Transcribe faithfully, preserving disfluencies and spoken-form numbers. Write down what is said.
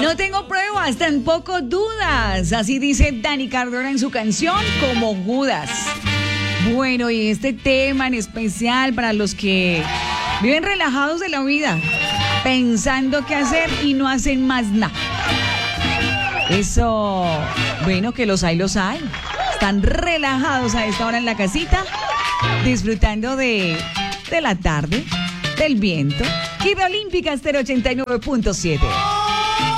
No tengo pruebas, tampoco dudas. Así dice Dani Cardona en su canción Como Judas. Bueno, y este tema en especial para los que viven relajados de la vida, pensando qué hacer y no hacen más nada. Eso, bueno, que los hay, los hay. Están relajados a esta hora en la casita, disfrutando de, de la tarde, del viento y de Olímpica Estéreo ochenta y nueve punto siete.